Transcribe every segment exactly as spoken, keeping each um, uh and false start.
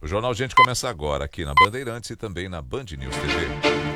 O Jornal Gente começa agora aqui na Bandeirantes e também na Band News T V.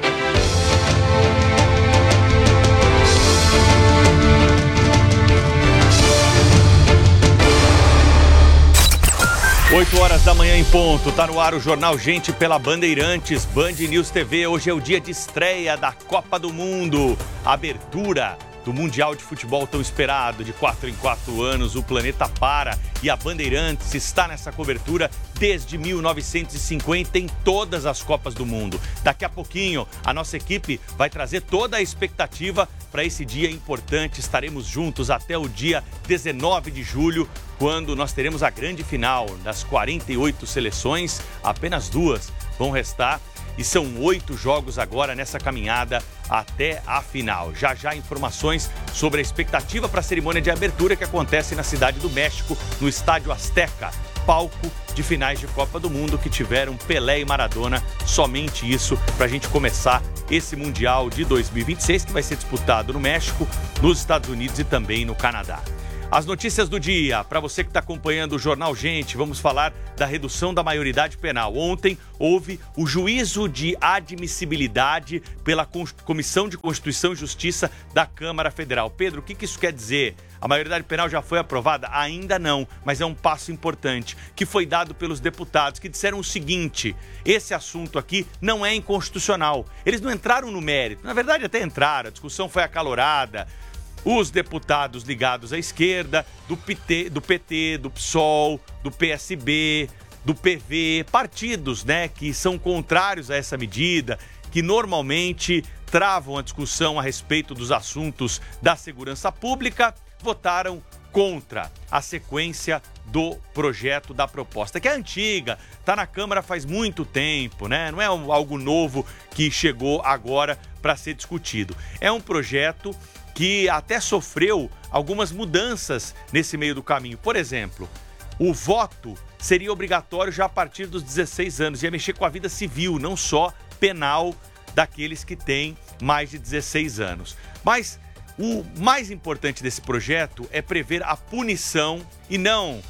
oito horas da manhã em ponto, tá no ar o Jornal Gente pela Bandeirantes, Band News T V. Hoje é o dia de estreia da Copa do Mundo, abertura do Mundial de Futebol tão esperado. De quatro em quatro anos o planeta para e a Bandeirantes está nessa cobertura desde mil novecentos e cinquenta em todas as Copas do Mundo. Daqui a pouquinho a nossa equipe vai trazer toda a expectativa para esse dia importante. Estaremos juntos até o dia dezenove de julho, quando nós teremos a grande final. Das quarenta e oito seleções, apenas duas vão restar. E são oito jogos agora nessa caminhada até a final. Já já informações sobre a expectativa para a cerimônia de abertura que acontece na Cidade do México, no Estádio Azteca, palco de finais de Copa do Mundo que tiveram Pelé e Maradona. Somente isso para a gente começar esse Mundial de dois mil e vinte e seis, que vai ser disputado no México, nos Estados Unidos e também no Canadá. As notícias do dia, para você que está acompanhando o Jornal Gente, vamos falar da redução da maioridade penal. Ontem houve o juízo de admissibilidade pela Comissão de Constituição e Justiça da Câmara Federal. Pedro, o que, que isso quer dizer? A maioridade penal já foi aprovada? Ainda não, mas é um passo importante que foi dado pelos deputados, que disseram o seguinte: esse assunto aqui não é inconstitucional. Eles não entraram no mérito, na verdade até entraram, a discussão foi acalorada. Os deputados ligados à esquerda, do P T, do P T, do PSOL, do P S B, do P V, partidos, né, que são contrários a essa medida, que normalmente travam a discussão a respeito dos assuntos da segurança pública, votaram contra a sequência do projeto da proposta, que é antiga, está na Câmara faz muito tempo, né? Não é algo novo que chegou agora para ser discutido. É um projeto que até sofreu algumas mudanças nesse meio do caminho. Por exemplo, o voto seria obrigatório já a partir dos dezesseis anos, ia mexer com a vida civil, não só penal daqueles que têm mais de dezesseis anos. Mas o mais importante desse projeto é prever a punição e não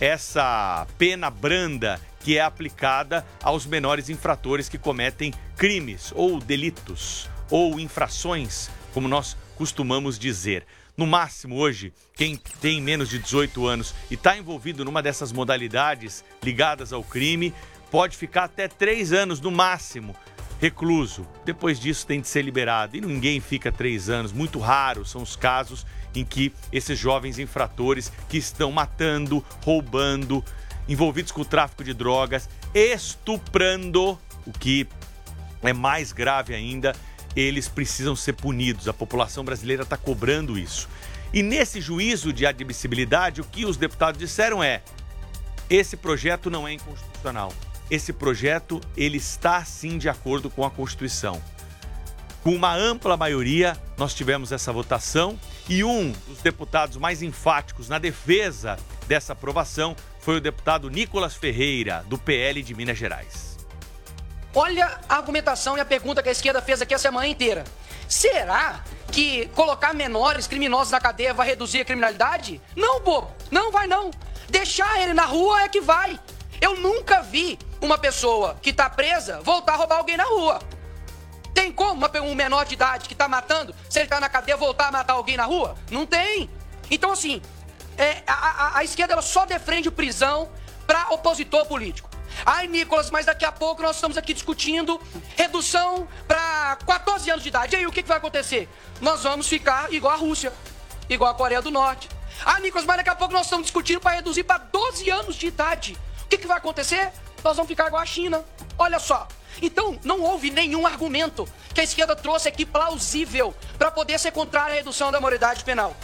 essa pena branda que é aplicada aos menores infratores que cometem crimes ou delitos ou infrações, como nós costumamos dizer. No máximo, hoje, quem tem menos de dezoito anos e está envolvido numa dessas modalidades ligadas ao crime, pode ficar até três anos, no máximo, recluso. Depois disso, tem de ser liberado. E ninguém fica três anos. Muito raros são os casos em que esses jovens infratores que estão matando, roubando, envolvidos com o tráfico de drogas, estuprando, o que é mais grave ainda, eles precisam ser punidos. A população brasileira está cobrando isso. E nesse juízo de admissibilidade, o que os deputados disseram é: esse projeto não é inconstitucional. Esse projeto, ele está sim de acordo com a Constituição. Com uma ampla maioria, nós tivemos essa votação e um dos deputados mais enfáticos na defesa dessa aprovação foi o deputado Nicolas Ferreira, do P L de Minas Gerais. Olha a argumentação e a pergunta que a esquerda fez aqui a semana inteira. Será que colocar menores criminosos na cadeia vai reduzir a criminalidade? Não, bobo. Não vai não. Deixar ele na rua é que vai. Eu nunca vi uma pessoa que está presa voltar a roubar alguém na rua. Tem como um menor de idade que está matando, se ele está na cadeia, voltar a matar alguém na rua? Não tem. Então, assim, é, a, a, a esquerda ela só defende prisão para opositor político. Ai, Nicolas, mas daqui a pouco nós estamos aqui discutindo redução para quatorze anos de idade. E aí, o que, que vai acontecer? Nós vamos ficar igual a Rússia, igual a Coreia do Norte. Ah, Nicolas, mas daqui a pouco nós estamos discutindo para reduzir para doze anos de idade. O que, que vai acontecer? Nós vamos ficar igual a China. Olha só. Então, não houve nenhum argumento que a esquerda trouxe aqui plausível para poder ser contrário à redução da maioridade penal.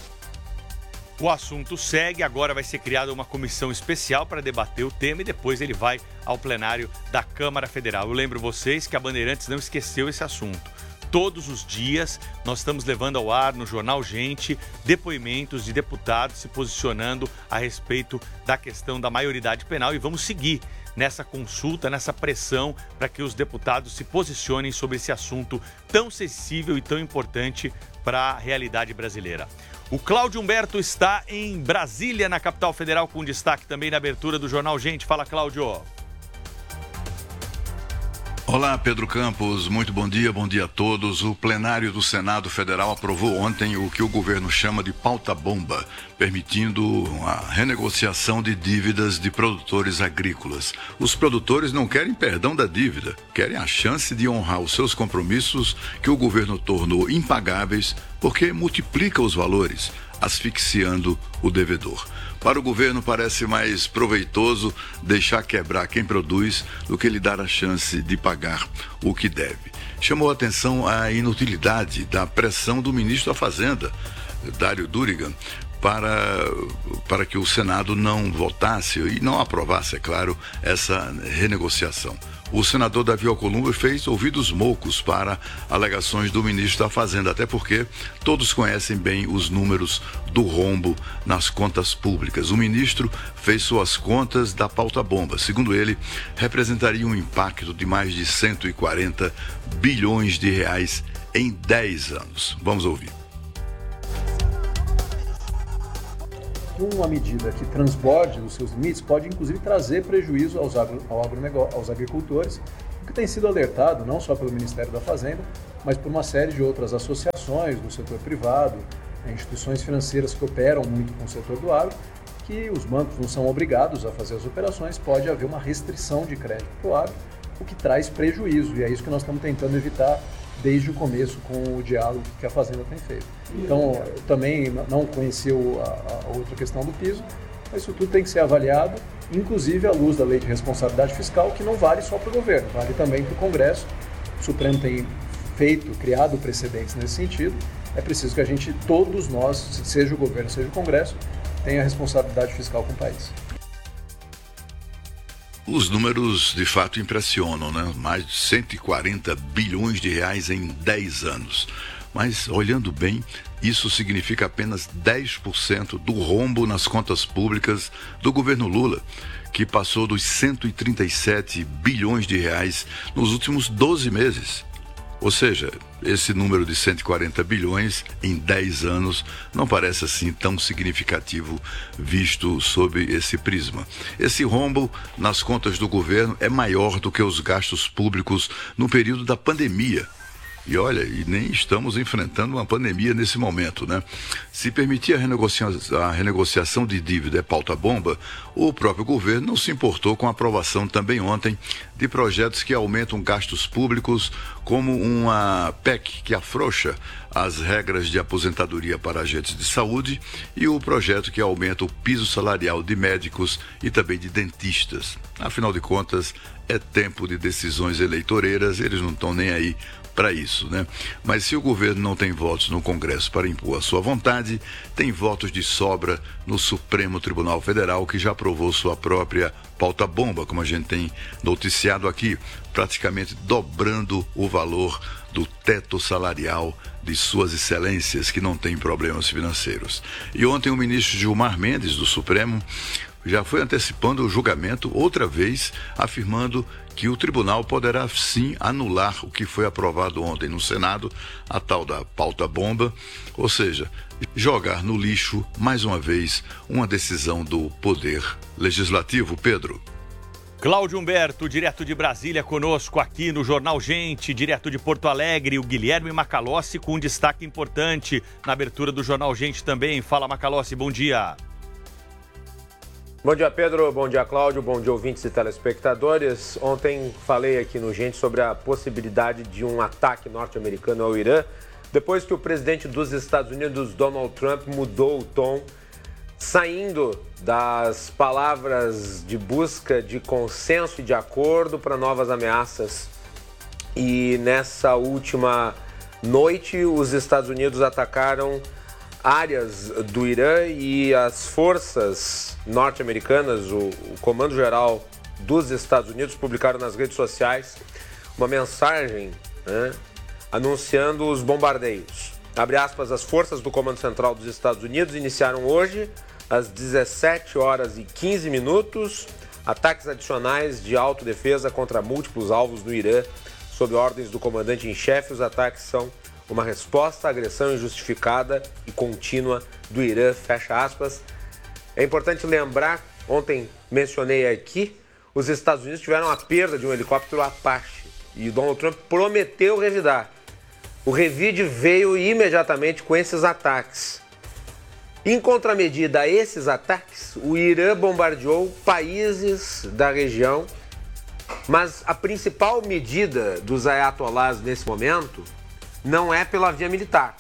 O assunto segue, agora vai ser criada uma comissão especial para debater o tema e depois ele vai ao plenário da Câmara Federal. Eu lembro vocês que a Bandeirantes não esqueceu esse assunto. Todos os dias nós estamos levando ao ar no Jornal Gente depoimentos de deputados se posicionando a respeito da questão da maioridade penal e vamos seguir nessa consulta, nessa pressão para que os deputados se posicionem sobre esse assunto tão sensível e tão importante para a realidade brasileira. O Cláudio Humberto está em Brasília, na capital federal, com destaque também na abertura do Jornal Gente. Fala, Cláudio. Olá, Pedro Campos, muito bom dia, bom dia a todos. O plenário do Senado Federal aprovou ontem o que o governo chama de pauta-bomba, permitindo a renegociação de dívidas de produtores agrícolas. Os produtores não querem perdão da dívida, querem a chance de honrar os seus compromissos que o governo tornou impagáveis porque multiplica os valores, asfixiando o devedor. Para o governo parece mais proveitoso deixar quebrar quem produz do que lhe dar a chance de pagar o que deve. Chamou a atenção a inutilidade da pressão do ministro da Fazenda, Dário Durigan, para, para que o Senado não votasse e não aprovasse, é claro, essa renegociação. O senador Davi Alcolumbre fez ouvidos moucos para alegações do ministro da Fazenda, até porque todos conhecem bem os números do rombo nas contas públicas. O ministro fez suas contas da pauta-bomba. Segundo ele, representaria um impacto de mais de cento e quarenta bilhões de reais em dez anos. Vamos ouvir. Uma medida que transborde os seus limites pode, inclusive, trazer prejuízo aos, agro, ao agronegócio, aos agricultores, o que tem sido alertado não só pelo Ministério da Fazenda, mas por uma série de outras associações do setor privado, instituições financeiras que operam muito com o setor do agro, que os bancos não são obrigados a fazer as operações, pode haver uma restrição de crédito para o agro, o que traz prejuízo, e é isso que nós estamos tentando evitar desde o começo com o diálogo que a Fazenda tem feito. Então, eu também não conhecia a, a outra questão do piso, mas isso tudo tem que ser avaliado, inclusive à luz da Lei de Responsabilidade Fiscal, que não vale só para o governo, vale também para o Congresso. O Supremo tem feito, criado precedentes nesse sentido. É preciso que a gente, todos nós, seja o governo, seja o Congresso, tenha responsabilidade fiscal com o país. Os números de fato impressionam, né? Mais de cento e quarenta bilhões de reais em dez anos. Mas, olhando bem, isso significa apenas dez por cento do rombo nas contas públicas do governo Lula, que passou dos cento e trinta e sete bilhões de reais nos últimos doze meses. Ou seja, esse número de cento e quarenta bilhões em dez anos não parece assim tão significativo visto sob esse prisma. Esse rombo nas contas do governo é maior do que os gastos públicos no período da pandemia. E olha, e nem estamos enfrentando uma pandemia nesse momento, né? Se permitir a, renegocia- a renegociação de dívida é pauta-bomba, o próprio governo não se importou com a aprovação também ontem de projetos que aumentam gastos públicos, como uma P E C que afrouxa as regras de aposentadoria para agentes de saúde e o projeto que aumenta o piso salarial de médicos e também de dentistas. Afinal de contas, é tempo de decisões eleitoreiras, eles não estão nem aí para isso, né? Mas se o governo não tem votos no Congresso para impor a sua vontade, tem votos de sobra no Supremo Tribunal Federal, que já aprovou sua própria pauta-bomba, como a gente tem noticiado aqui, praticamente dobrando o valor do teto salarial de suas excelências, que não tem problemas financeiros. E ontem o ministro Gilmar Mendes, do Supremo, já foi antecipando o julgamento outra vez, afirmando que o tribunal poderá sim anular o que foi aprovado ontem no Senado, a tal da pauta-bomba, ou seja, jogar no lixo, mais uma vez, uma decisão do Poder Legislativo. Pedro. Cláudio Humberto, direto de Brasília, conosco aqui no Jornal Gente, direto de Porto Alegre, o Guilherme Macalossi com um destaque importante na abertura do Jornal Gente também. Fala, Macalossi, bom dia. Bom dia, Pedro. Bom dia, Cláudio. Bom dia, ouvintes e telespectadores. Ontem falei aqui no Gente sobre a possibilidade de um ataque norte-americano ao Irã, depois que o presidente dos Estados Unidos, Donald Trump, mudou o tom, saindo das palavras de busca de consenso e de acordo para novas ameaças. E nessa última noite, os Estados Unidos atacaram áreas do Irã e as forças norte-americanas, o, o Comando Geral dos Estados Unidos, publicaram nas redes sociais uma mensagem, né, anunciando os bombardeios. Abre aspas, as forças do Comando Central dos Estados Unidos iniciaram hoje, às dezessete horas e quinze minutos, ataques adicionais de autodefesa contra múltiplos alvos do Irã, sob ordens do comandante em chefe. Os ataques são uma resposta à agressão injustificada e contínua do Irã, fecha aspas. É importante lembrar, ontem mencionei aqui, os Estados Unidos tiveram a perda de um helicóptero Apache e Donald Trump prometeu revidar. O revide veio imediatamente com esses ataques. Em contramedida a esses ataques, o Irã bombardeou países da região, mas a principal medida dos ayatolás nesse momento não é pela via militar.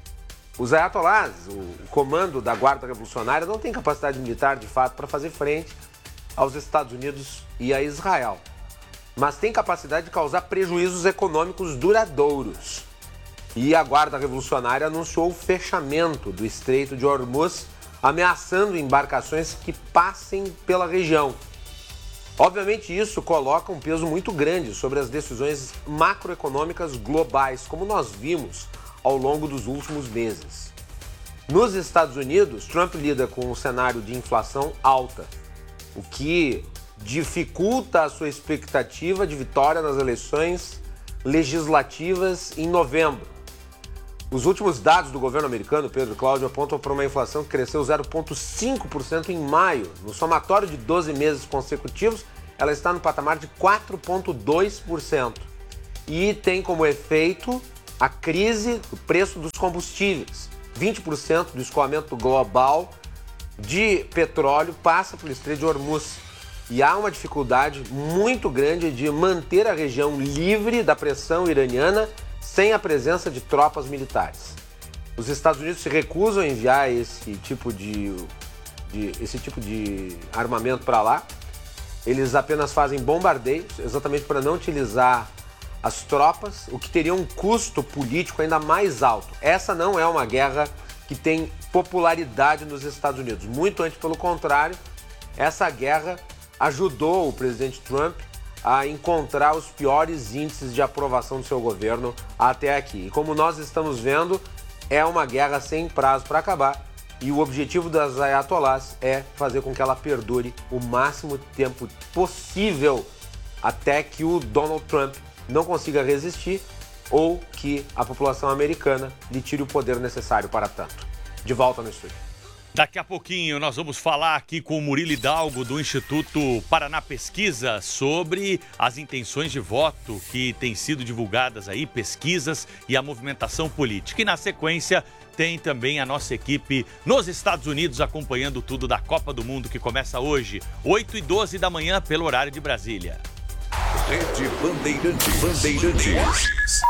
Os ayatolás, o comando da Guarda Revolucionária, não tem capacidade militar de fato para fazer frente aos Estados Unidos e a Israel, mas tem capacidade de causar prejuízos econômicos duradouros. E a Guarda Revolucionária anunciou o fechamento do Estreito de Hormuz, ameaçando embarcações que passem pela região. Obviamente isso coloca um peso muito grande sobre as decisões macroeconômicas globais, como nós vimos ao longo dos últimos meses. Nos Estados Unidos, Trump lida com um cenário de inflação alta, o que dificulta a sua expectativa de vitória nas eleições legislativas em novembro. Os últimos dados do governo americano, Pedro e Cláudio, apontam para uma inflação que cresceu zero vírgula cinco por cento em maio. No somatório de doze meses consecutivos, ela está no patamar de quatro vírgula dois por cento. E tem como efeito a crise do preço dos combustíveis. vinte por cento do escoamento global de petróleo passa pelo Estreito de Hormuz. E há uma dificuldade muito grande de manter a região livre da pressão iraniana sem a presença de tropas militares. Os Estados Unidos se recusam a enviar esse tipo de, de, esse tipo de armamento para lá. Eles apenas fazem bombardeios, exatamente para não utilizar as tropas, o que teria um custo político ainda mais alto. Essa não é uma guerra que tem popularidade nos Estados Unidos. Muito antes, pelo contrário, essa guerra ajudou o presidente Trump a encontrar os piores índices de aprovação do seu governo até aqui. E como nós estamos vendo, é uma guerra sem prazo para acabar. E o objetivo das ayatolás é fazer com que ela perdure o máximo tempo possível até que o Donald Trump não consiga resistir ou que a população americana lhe tire o poder necessário para tanto. De volta no estúdio. Daqui a pouquinho nós vamos falar aqui com o Murilo Hidalgo do Instituto Paraná Pesquisa sobre as intenções de voto que têm sido divulgadas aí, pesquisas e a movimentação política. E na sequência tem também a nossa equipe nos Estados Unidos acompanhando tudo da Copa do Mundo que começa hoje, oito e doze da manhã pelo horário de Brasília. Rede Bandeirantes. Bandeirantes.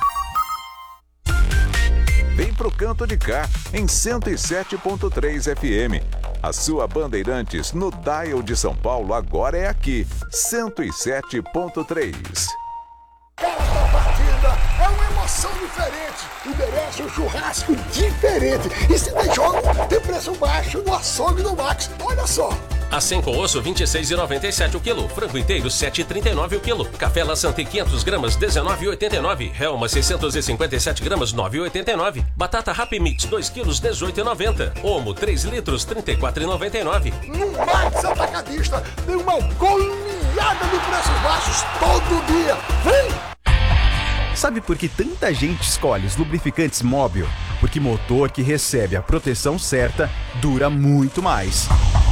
Vem pro canto de cá, em cento e sete ponto três F M. A sua Bandeirantes no dial de São Paulo agora é aqui, cento e sete ponto três. Cara da partida é uma emoção diferente e merece um churrasco diferente. E se tem jogo, tem preço baixo no açougue do Max. Olha só. Acém com osso, vinte e seis reais e noventa e sete centavos o quilo. Frango inteiro, sete reais e trinta e nove centavos o quilo. Café Laçante, quinhentas gramas, dezenove reais e oitenta e nove centavos. Helma, seiscentas e cinquenta e sete gramas, nove reais e oitenta e nove centavos. Batata Happy Mix, dois quilos, dezoito reais e noventa centavos. Omo, três litros, trinta e quatro reais e noventa e nove centavos. No Max Atacadista tem uma goleada de preços baixos todo dia. Vem! Sabe por que tanta gente escolhe os lubrificantes Móbil? Porque motor que recebe a proteção certa dura muito mais.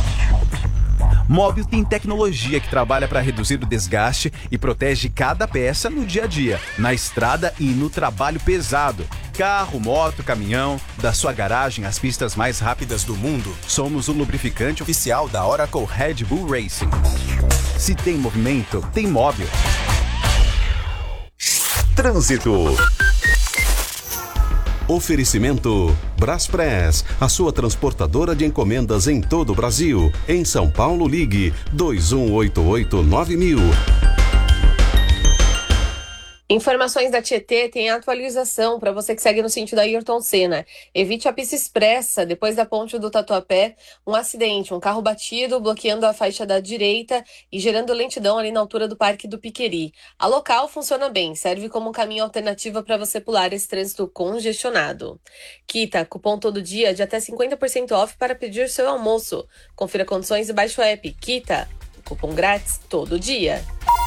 Móbil tem tecnologia que trabalha para reduzir o desgaste e protege cada peça no dia a dia, na estrada e no trabalho pesado. Carro, moto, caminhão, da sua garagem às pistas mais rápidas do mundo, somos o lubrificante oficial da Oracle Red Bull Racing. Se tem movimento, tem Móbil. Trânsito. Oferecimento Braspress, a sua transportadora de encomendas em todo o Brasil. Em São Paulo, ligue dois um oito oito nove mil. Informações da Tietê tem atualização para você que segue no sentido da Ayrton Senna. Evite a pista expressa depois da ponte do Tatuapé. Um acidente, um carro batido, bloqueando a faixa da direita e gerando lentidão ali na altura do Parque do Piqueri. A local funciona bem, serve como um caminho alternativo para você pular esse trânsito congestionado. Kita, cupom todo dia de até cinquenta por cento off para pedir seu almoço. Confira condições e baixe o app. Kita, cupom grátis todo dia.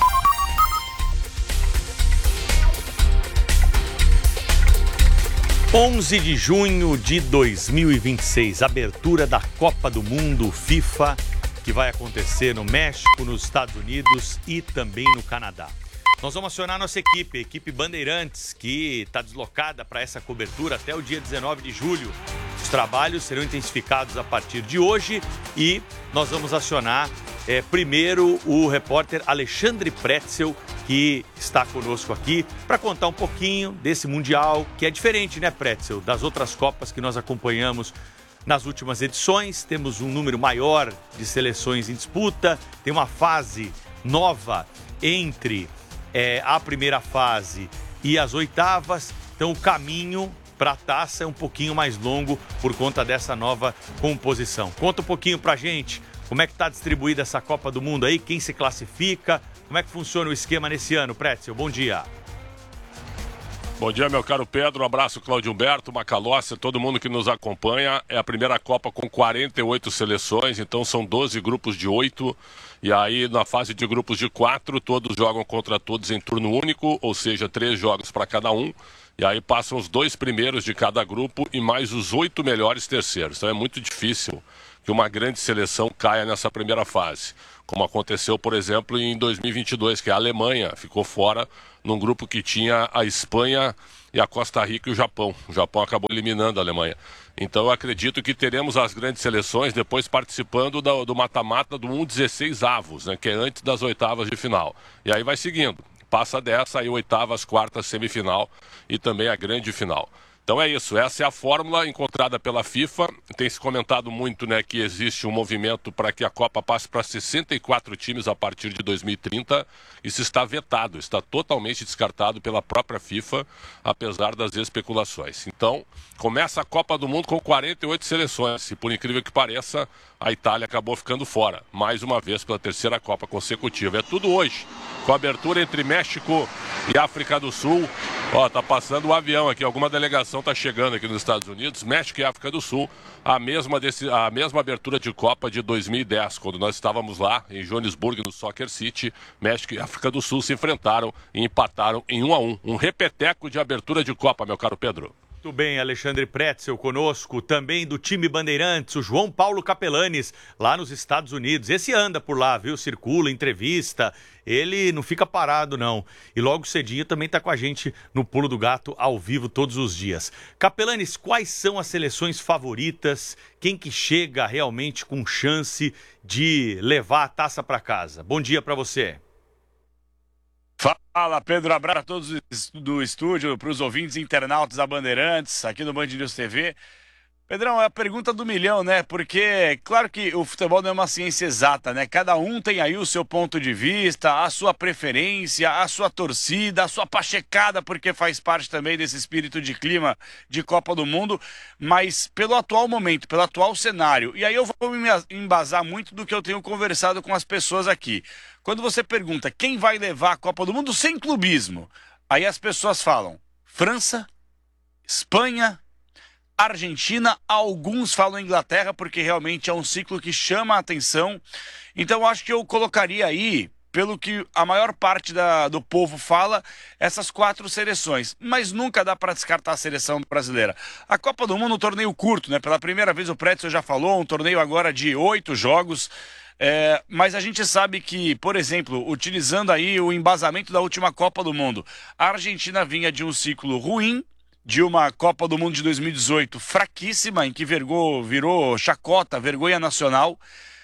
onze de junho de dois mil e vinte e seis, abertura da Copa do Mundo FIFA, que vai acontecer no México, nos Estados Unidos e também no Canadá. Nós vamos acionar nossa equipe, a equipe Bandeirantes, que está deslocada para essa cobertura até o dia dezenove de julho. Os trabalhos serão intensificados a partir de hoje e nós vamos acionar é, primeiro o repórter Alexandre Pretzel, que está conosco aqui, para contar um pouquinho desse Mundial, que é diferente, né, Pretzel, das outras Copas que nós acompanhamos nas últimas edições. Temos um número maior de seleções em disputa, tem uma fase nova entre é, a primeira fase e as oitavas, então o caminho para a taça é um pouquinho mais longo por conta dessa nova composição. Conta um pouquinho pra gente como é que está distribuída essa Copa do Mundo aí, quem se classifica, como é que funciona o esquema nesse ano, Pretzel? Bom dia. Bom dia, meu caro Pedro, um abraço, Cláudio Humberto, Macalossi, todo mundo que nos acompanha. É a primeira Copa com quarenta e oito seleções, então são doze grupos de oito. E aí, na fase de grupos de quatro, todos jogam contra todos em turno único, ou seja, três jogos para cada um. E aí passam os dois primeiros de cada grupo e mais os oito melhores terceiros. Então é muito difícil que uma grande seleção caia nessa primeira fase. Como aconteceu, por exemplo, em dois mil e vinte e dois, que a Alemanha ficou fora num grupo que tinha a Espanha e a Costa Rica e o Japão. O Japão acabou eliminando a Alemanha. Então eu acredito que teremos as grandes seleções depois participando do mata-mata do um dezesseis avos, né, que é antes das oitavas de final. E aí vai seguindo. Passa dessa, aí oitavas, quartas, semifinal e também a grande final. Então é isso, essa é a fórmula encontrada pela FIFA. Tem se comentado muito, né, que existe um movimento para que a Copa passe para sessenta e quatro times a partir de dois mil e trinta. Isso está vetado, está totalmente descartado pela própria FIFA, apesar das especulações. Então, começa a Copa do Mundo com quarenta e oito seleções. E por incrível que pareça, a Itália acabou ficando fora, mais uma vez pela terceira Copa consecutiva. É tudo hoje, com a abertura entre México e África do Sul. Ó, tá passando o avião aqui, alguma delegação tá chegando aqui nos Estados Unidos. México e África do Sul, a mesma, desse, a mesma abertura de Copa de dois mil e dez, quando nós estávamos lá em Joanesburgo, no Soccer City. México e África do Sul se enfrentaram e empataram em um a um. Um repeteco de abertura de Copa, meu caro Pedro. Muito bem, Alexandre Pretzel conosco, também do time Bandeirantes, o João Paulo Capelanes, lá nos Estados Unidos. Esse anda por lá, viu? Circula, entrevista, ele não fica parado não. E logo cedinho também está com a gente no Pulo do Gato, ao vivo, todos os dias. Capelanes, quais são as seleções favoritas? Quem que chega realmente com chance de levar a taça para casa? Bom dia para você. Fala, Pedro, abraço a todos do estúdio, para os ouvintes internautas da Bandeirantes, aqui no Band News T V. Pedrão, é a pergunta do milhão, né? Porque, claro que o futebol não é uma ciência exata, né? Cada um tem aí o seu ponto de vista, a sua preferência, a sua torcida, a sua pachecada, porque faz parte também desse espírito de clima de Copa do Mundo, mas pelo atual momento, pelo atual cenário, e aí eu vou me embasar muito do que eu tenho conversado com as pessoas aqui. Quando você pergunta quem vai levar a Copa do Mundo sem clubismo, aí as pessoas falam França, Espanha, Argentina, alguns falam Inglaterra, porque realmente é um ciclo que chama a atenção. Então eu acho que eu colocaria aí, pelo que a maior parte da, do povo fala, essas quatro seleções. Mas nunca dá para descartar a seleção brasileira. A Copa do Mundo é um torneio curto, né? Pela primeira vez o Pretzel já falou, um torneio agora de oito jogos. É, mas a gente sabe que, por exemplo, utilizando aí o embasamento da última Copa do Mundo, a Argentina vinha de um ciclo ruim, de uma Copa do Mundo de dois mil e dezoito fraquíssima, em que virou, virou chacota, vergonha nacional,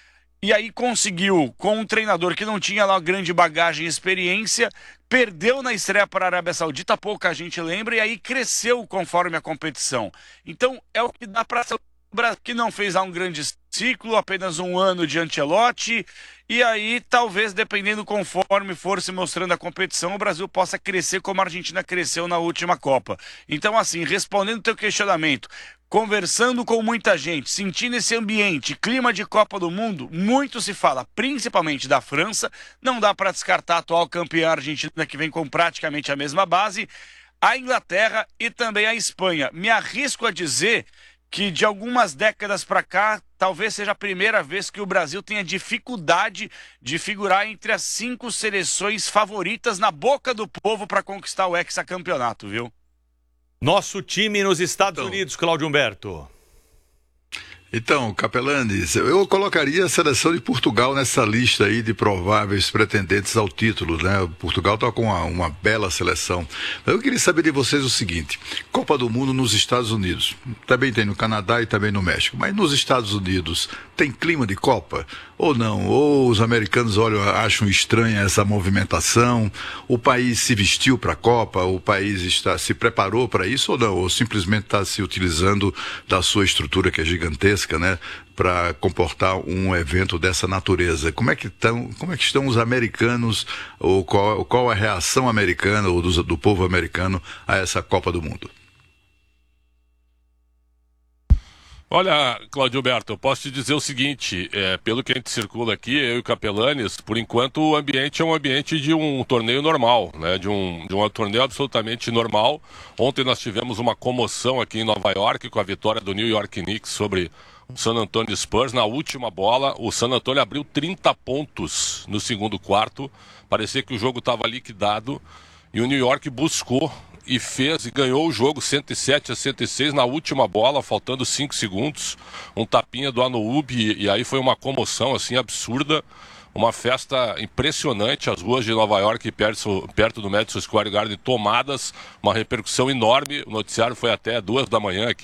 e aí conseguiu, com um treinador que não tinha lá grande bagagem e experiência, perdeu na estreia para a Arábia Saudita, pouca gente lembra, e aí cresceu conforme a competição. Então é o que dá para que não fez lá um grande ciclo, apenas um ano de Ancelotti, e aí talvez, dependendo conforme for se mostrando a competição, o Brasil possa crescer como a Argentina cresceu na última Copa. Então, assim, respondendo o teu questionamento, conversando com muita gente, sentindo esse ambiente, clima de Copa do Mundo, muito se fala, principalmente da França, não dá para descartar a atual campeã argentina, que vem com praticamente a mesma base, a Inglaterra e também a Espanha. Me arrisco a dizer que de algumas décadas para cá, talvez seja a primeira vez que o Brasil tenha dificuldade de figurar entre as cinco seleções favoritas na boca do povo para conquistar o hexacampeonato, viu? Nosso time nos Estados então, Unidos, Cláudio Humberto. Então, Capelanes, eu colocaria a seleção de Portugal nessa lista aí de prováveis pretendentes ao título, né? Portugal está com uma, uma bela seleção. Eu queria saber de vocês o seguinte: Copa do Mundo nos Estados Unidos, também tem no Canadá e também no México, mas nos Estados Unidos tem clima de Copa ou não? Ou os americanos olham, acham estranha essa movimentação? O país se vestiu para a Copa? O país está, se preparou para isso ou não? Ou simplesmente está se utilizando da sua estrutura que é gigantesca, né, para comportar um evento dessa natureza? Como é que estão, como é que estão os americanos, ou qual, qual a reação americana ou do, do povo americano a essa Copa do Mundo? Olha, Cláudio Alberto, eu posso te dizer o seguinte, é, pelo que a gente circula aqui, eu e o Capelanes, por enquanto o ambiente é um ambiente de um torneio normal, né, de um, de um torneio absolutamente normal. Ontem nós tivemos uma comoção aqui em Nova York com a vitória do New York Knicks sobre o San Antonio Spurs. Na última bola, o San Antonio abriu trinta pontos no segundo quarto, parecia que o jogo estava liquidado e o New York buscou e fez e ganhou o jogo cento e sete a cento e seis na última bola, faltando cinco segundos, um tapinha do Anunoby, e aí foi uma comoção assim absurda, uma festa impressionante, as ruas de Nova York perto, perto do Madison Square Garden tomadas, uma repercussão enorme. O noticiário foi até duas da manhã aqui